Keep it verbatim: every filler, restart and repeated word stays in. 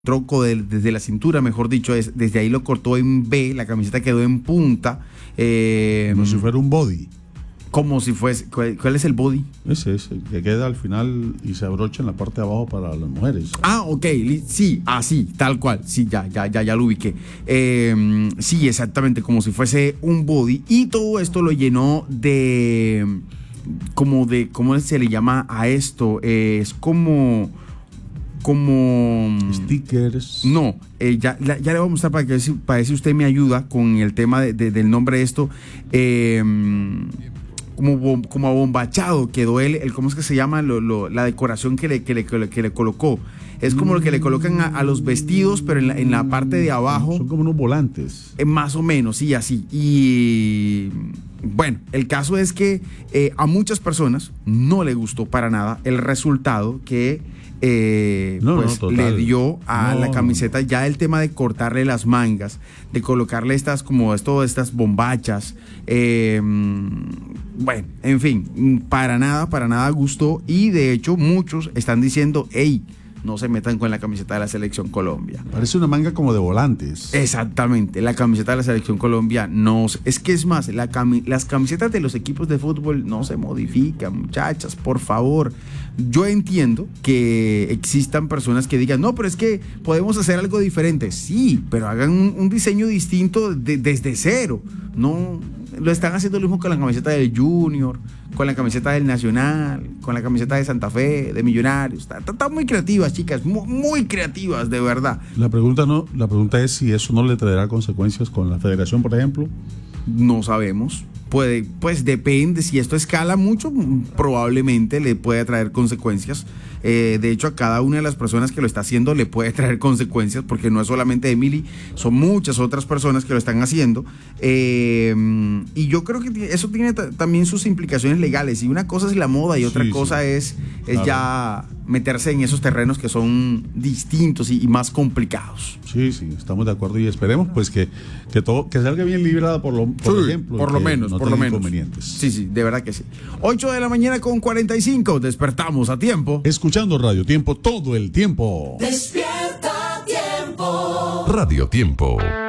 tronco de, desde la cintura, mejor dicho, es, desde ahí lo cortó en B, la camiseta quedó en punta. Eh, Como si fuera un body. Como si fuese, ¿cuál, cuál es el body? Ese es el que queda al final y se abrocha en la parte de abajo para las mujeres. Ah, ok, sí, así, ah, tal cual, sí, ya, ya, ya, ya lo ubiqué. Eh, sí, exactamente, como si fuese un body, y todo esto lo llenó de, como de, ¿cómo se le llama a esto? Eh, es como... como stickers. No, eh, ya, ya, ya le voy a mostrar para que para ver si usted me ayuda con el tema de, de, del nombre de esto. Eh, como, como abombachado quedó el, el, ¿cómo es que se llama? Lo, lo, la decoración que le, que, le, que, le, que le colocó. Es como lo que le colocan a, a los vestidos, pero en la, en la parte de abajo. Son como unos volantes. Eh, más o menos, sí, así. Y bueno, el caso es que eh, a muchas personas no le gustó para nada el resultado que eh, no, pues, no, le dio a no, la camiseta. Ya el tema de cortarle las mangas, de colocarle estas como esto, estas bombachas. Eh, bueno, en fin, para nada, para nada gustó. Y de hecho muchos están diciendo, hey, no se metan con la camiseta de la Selección Colombia. Parece una manga como de volantes. Exactamente, la camiseta de la Selección Colombia no... Es que es más, la cami, las camisetas de los equipos de fútbol no se modifican, muchachas, por favor. Yo entiendo que existan personas que digan, no, pero es que podemos hacer algo diferente. Sí, pero hagan un, un diseño distinto de, desde cero. No, lo están haciendo lo mismo con la camiseta del Junior, con la camiseta del Nacional, con la camiseta de Santa Fe, de Millonarios. Están está muy creativas, chicas, muy, muy creativas, de verdad. La pregunta no, la pregunta es si eso no le traerá consecuencias con la federación, por ejemplo. No sabemos. Puede, pues depende, si esto escala mucho, probablemente le puede traer consecuencias. Eh, de hecho, a cada una de las personas que lo está haciendo le puede traer consecuencias, porque no es solamente Emily, son muchas otras personas que lo están haciendo. Eh, y yo creo que eso tiene t- también sus implicaciones legales. Y una cosa es la moda y otra sí, cosa sí. es, es claro. ya meterse en esos terrenos que son distintos y, y más complicados. Sí, sí, estamos de acuerdo y esperemos pues que, que todo que salga bien librado por lo por sí, ejemplo. Por lo menos, no por lo menos. Inconvenientes. Sí, sí, de verdad que sí. ocho de la mañana con cuarenta y cinco, despertamos a tiempo. Escuchando Radio Tiempo todo el tiempo. Despierta a tiempo. Radio Tiempo.